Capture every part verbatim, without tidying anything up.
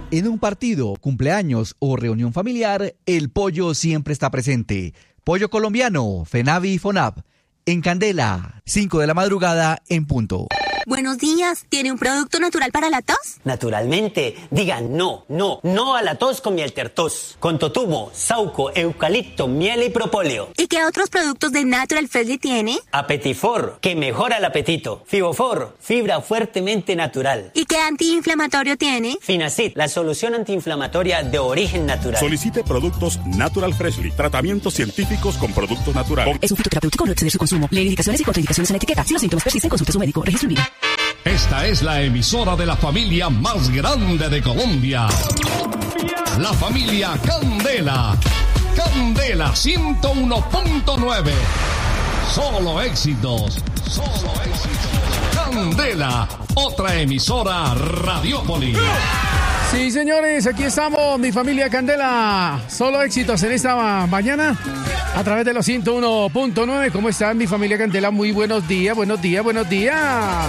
En un partido, cumpleaños o reunión familiar, el pollo siempre está presente. Pollo colombiano, FENAVI y FONAP. En Candela, cinco de la madrugada en punto. Buenos días. ¿Tiene un producto natural para la tos? Naturalmente. Digan no, no, no a la tos con miel tertos. Con totumo, sauco, eucalipto, miel y propóleo. ¿Y qué otros productos de Natural Freshly tiene? Apetifor, que mejora el apetito. Fibofor, fibra fuertemente natural. ¿Y qué antiinflamatorio tiene? Finacid, la solución antiinflamatoria de origen natural. Solicite productos Natural Freshly. Tratamientos científicos con productos naturales. Es un fitoterapéutico, no exceder su consumo. Lee indicaciones y contraindicaciones en la etiqueta. Si los síntomas persisten, consulte a su médico. Registro en línea. Esta es la emisora de la familia más grande de Colombia. La familia Candela. Candela ciento uno punto nueve. Solo éxitos. Solo éxitos. Candela, otra emisora Radiópolis. Sí, señores, aquí estamos, mi familia Candela. Solo éxitos en esta mañana a través de los ciento uno punto nueve. ¿Cómo están, mi familia Candela? Muy buenos días, buenos días, buenos días.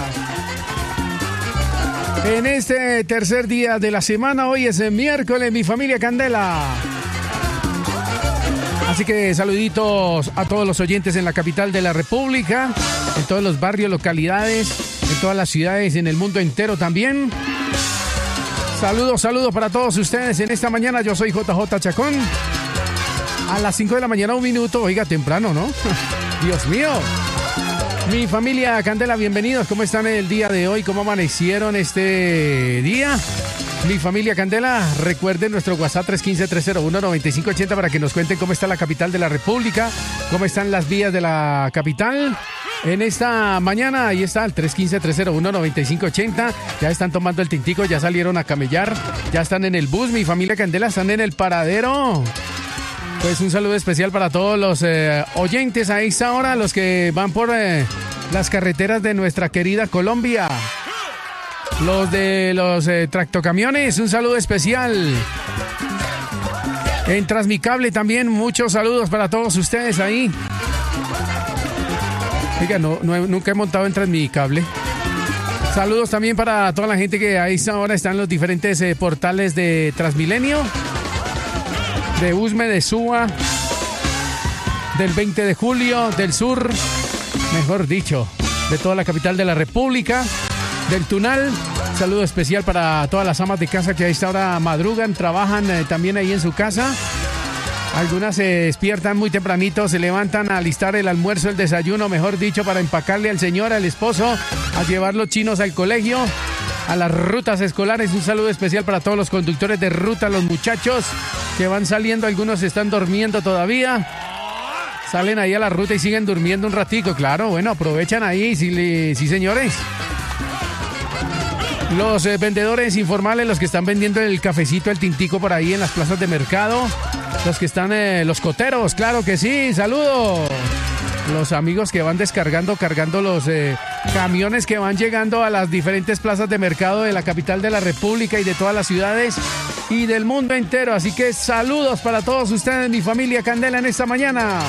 En este tercer día de la semana, hoy es el miércoles, mi familia Candela. Así que saluditos a todos los oyentes en la capital de la República, en todos los barrios, localidades, en todas las ciudades, en el mundo entero también. Saludos, saludos para todos ustedes en esta mañana. Yo soy J J Chacón. A las cinco de la mañana, un minuto. Oiga, temprano, ¿no? Dios mío. Mi familia Candela, bienvenidos. ¿Cómo están el día de hoy? ¿Cómo amanecieron este día? Mi familia Candela, recuerden nuestro WhatsApp tres uno cinco, tres cero uno, nueve cinco ocho cero para que nos cuenten cómo está la capital de la República, cómo están las vías de la capital. En esta mañana, ahí está el tres uno cinco, tres cero uno, nueve cinco ocho cero. Ya están tomando el tintico, ya salieron a camellar, ya están en el bus. Mi familia Candela, están en el paradero. Pues un saludo especial para todos los eh, oyentes a esta hora, los que van por eh, las carreteras de nuestra querida Colombia. Los de los eh, tractocamiones, un saludo especial. En Transmicable también, muchos saludos para todos ustedes ahí. Oiga, no, no, nunca he montado en Transmicable. Saludos también para toda la gente que a esta hora están en los diferentes eh, portales de Transmilenio, de Usme, de Suba, del veinte de julio, del sur, mejor dicho, de toda la capital de la República, del Tunal. Saludo especial para todas las amas de casa que a esta hora madrugan, trabajan eh, también ahí en su casa. Algunas se despiertan muy tempranito, se levantan a alistar el almuerzo, el desayuno, mejor dicho, para empacarle al señor, al esposo, a llevar los chinos al colegio, a las rutas escolares. Un saludo especial para todos los conductores de ruta, los muchachos que van saliendo, algunos están durmiendo todavía. Salen ahí a la ruta y siguen durmiendo un ratico, claro, bueno, aprovechan ahí, sí, sí señores. Los eh, vendedores informales, los que están vendiendo el cafecito, el tintico por ahí en las plazas de mercado, los que están, eh, los coteros, claro que sí, saludos. Los amigos que van descargando, cargando los eh, camiones que van llegando a las diferentes plazas de mercado de la capital de la República y de todas las ciudades y del mundo entero. Así que saludos para todos ustedes, mi familia Candela, en esta mañana.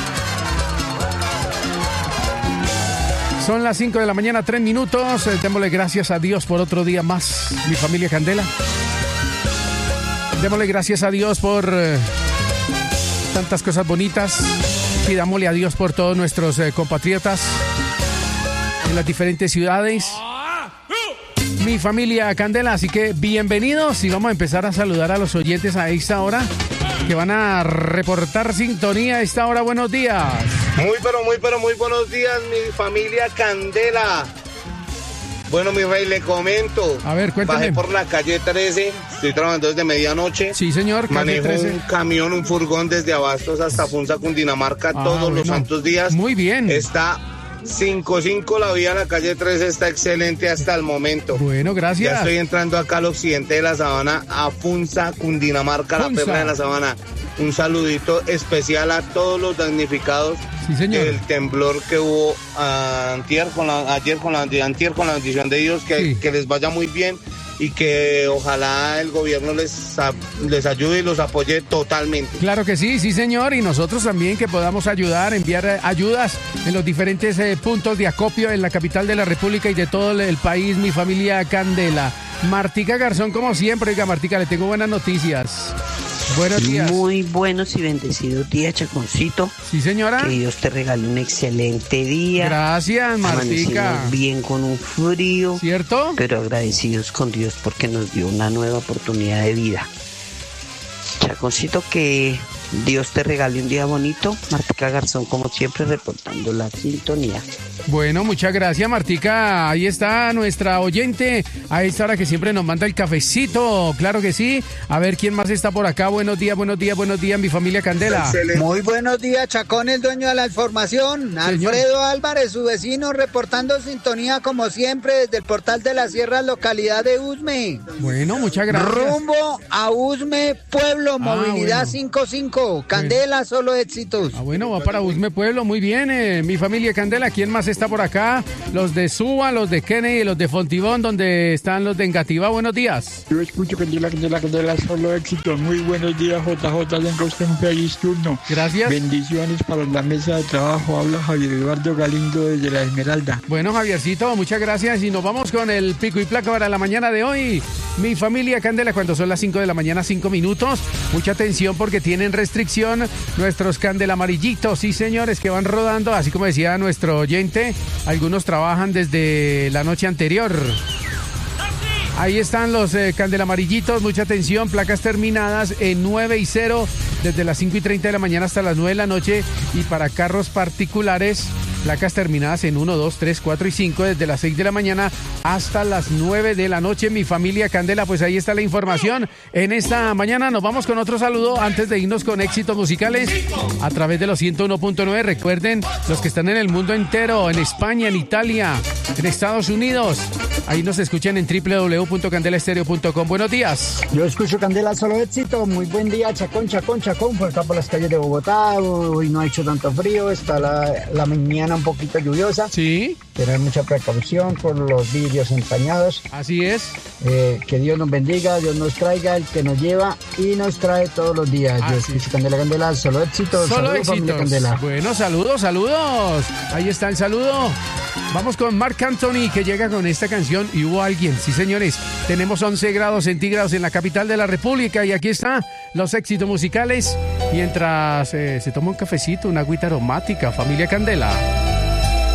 Son las cinco de la mañana, tres minutos. Eh, démosle gracias a Dios por otro día más, mi familia Candela. Démosle gracias a Dios por eh, tantas cosas bonitas. Pidámosle a Dios por todos nuestros eh, compatriotas en las diferentes ciudades. Mi familia Candela, así que bienvenidos y vamos a empezar a saludar a los oyentes a esta hora que van a reportar sintonía a esta hora. Buenos días. Muy pero muy pero muy buenos días, mi familia Candela. Bueno, mi rey, le comento. A ver, cuéntame. Bajé por la calle trece, estoy trabajando desde medianoche. Sí, señor, calle Manejo trece. un camión, un furgón desde Abastos hasta Funza, Cundinamarca, Ah, todos bueno. los santos días. Muy bien. Está cinco cinco la vía, la calle trece está excelente hasta el momento. Bueno, gracias. Ya estoy entrando acá al occidente de la sabana, a Funza, Cundinamarca, Funza. la perla de la sabana. Un saludito especial a todos los damnificados Sí, señor. del temblor que hubo antier con la, ayer con la, antier con la bendición de Dios, que, Sí. que les vaya muy bien y que ojalá el gobierno les, les ayude y los apoye totalmente. Claro que sí, sí señor, y nosotros también que podamos ayudar, enviar eh, ayudas en los diferentes eh, puntos de acopio en la capital de la República y de todo el país, mi familia Candela. Martica Garzón, como siempre. Oiga, Martica, le tengo buenas noticias. Buenos días. Muy buenos y bendecidos días, Chaconcito. Sí, señora. Que Dios te regale un excelente día. Gracias, Martica. Amanecimos bien con un frío. ¿Cierto? Pero agradecidos con Dios porque nos dio una nueva oportunidad de vida. Chaconcito, que Dios te regale un día bonito. Martica Garzón, como siempre, reportando la sintonía. Bueno, muchas gracias, Martica. Ahí está nuestra oyente a esta hora que siempre nos manda el cafecito. Claro que sí. A ver quién más está por acá. Buenos días, buenos días, buenos días, mi familia Candela. Excelente. Muy buenos días, Chacón, el dueño de la información. Señor Alfredo Álvarez, su vecino, reportando sintonía como siempre desde el portal de la Sierra, localidad de Usme. Bueno, muchas gracias. Rumbo a Usme Pueblo, Ah, movilidad bueno. cinco cinco. Candela, bueno. Solo éxitos. Ah, bueno, va para Usme Pueblo. Muy bien, eh, mi familia Candela. ¿Quién más está por acá? Los de Suba, los de Kennedy y los de Fontibón, donde están los de Engativá. Buenos días. Yo escucho Candela, Candela, Candela, solo éxito. Muy buenos días, J J. Tenga usted un feliz turno. Gracias. Bendiciones para la mesa de trabajo. Habla Javier Eduardo Galindo desde La Esmeralda. Bueno, Javiercito, muchas gracias. Y nos vamos con el pico y placa para la mañana de hoy. Mi familia Candela, cuando son las cinco de la mañana, cinco minutos. Mucha atención porque tienen restricción nuestros Candela amarillitos. Sí, señores, que van rodando, así como decía nuestro oyente. Algunos trabajan desde la noche anterior. Ahí están los eh, Candela amarillitos, mucha atención, placas terminadas en nueve y cero desde las cinco y treinta de la mañana hasta las nueve de la noche, y para carros particulares, placas terminadas en uno, dos, tres, cuatro y cinco desde las seis de la mañana hasta las nueve de la noche. Mi familia Candela, pues ahí está la información. En esta mañana nos vamos con otro saludo antes de irnos con éxitos musicales a través de los ciento uno punto nueve. Recuerden, los que están en el mundo entero, en España, en Italia, en Estados Unidos, ahí nos escuchan en doble u doble u doble u punto candela estéreo punto com. Buenos días. Yo escucho Candela, solo éxito. Muy buen día, Chacón, Chacón, Chacón. Por acá por las calles de Bogotá. Hoy no ha hecho tanto frío. Está la, la mañana un poquito lluviosa. Sí. Tener mucha precaución por los vidrios empañados. Así es. Eh, que Dios nos bendiga, Dios nos traiga, el que nos lleva y nos trae todos los días. Ah, Yo sí. escucho Candela, Candela, solo éxito. Solo Saludos, familia éxitos. Candela. Bueno, saludos, saludos. Ahí está el saludo. Vamos con Marc Anthony, que llega con esta canción. Y hubo alguien, sí señores. Tenemos once grados centígrados en la capital de la República. Y aquí están los éxitos musicales. Mientras eh, se toma un cafecito, una agüita aromática, familia Candela.